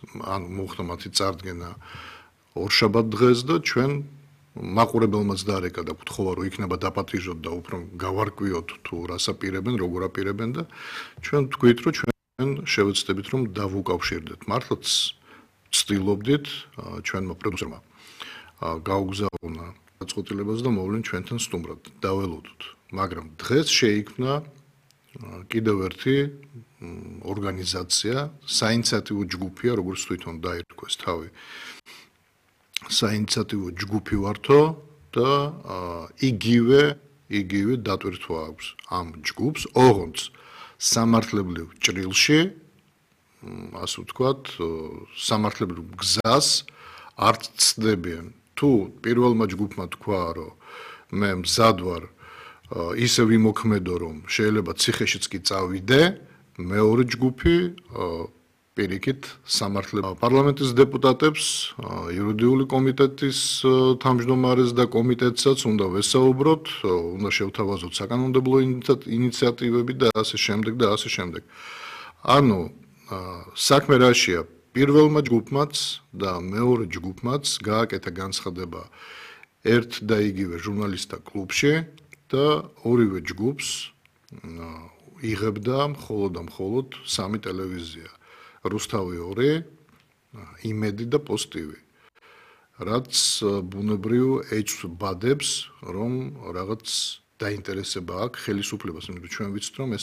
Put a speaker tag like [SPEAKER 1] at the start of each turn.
[SPEAKER 1] ანუ მოხდა მათი წარდგენა ორშაბათ დღეს და ჩვენ მაყურებელმაც დაარეკა და გთხოვა რომ იქნება დაპატიჟოთ და უფრო გავარკვიოთ თუ რას აპირებენ, როგორ აპირებენ და ჩვენ თქვით რომ ჩვენ შევეცდებით რომ დავუკავშირდეთ. მართლაც ვცდილობდით ჩვენმა პროდიუსერმა გაუგზავნა გაწყვეტილებას და მოვლენ ჩვენთან სტუმრად, დაველოდოთ. მაგრამ დღეს შეიქმნა კიდევ ერთი ორგანიზაცია, საინიციატივო ჯგუფია, როგორც თვითონ დაირქვეს თავი. საინიციატივო ჯგუფი ვართო და იგივე დატვირთვა აქვს ამ ჯგუფს, ოღონდ სამართლებრივ ჭრილში, ასე ვთქვათ, სამართლებრივ გზას არ ცდებიან. თუ პირველმა ჯგუფმა თქვა, რომ მე მზად ვარ ისე ვიმოქმედო, რომ შეიძლება ციხეშიც კი წავიდე, მეორე ჯგუფი პირიქით პარლამენტის დეპუტატებს, იურიდიული კომიტეტის თავმჯდომარეს და კომიტეტსაც უნდა ვესაუბროთ, უნდა შევთავაზოთ საკანონმდებლო ინიციატივები და ასე შემდეგ და ასე შემდეგ. ანუ საქმე რაშია? პირველმა ჯგუფმაც და მეორე ჯგუფმაც გააკეთა განცხადება ერთ და იგივე ჟურნალისტთა კლუბში და ორივე ჯგუფს იღებდა მხოლოდ სამი ტელევიზია. რუსთავი 2, იმედი და პოსტივი. რაც ბუნებრივ ეჭვს ბადებს, რომ რაღაც დაინტერესება აქვს ხელისუფლებას, იმიტომ რომ ჩვენ ვიცით რომ ეს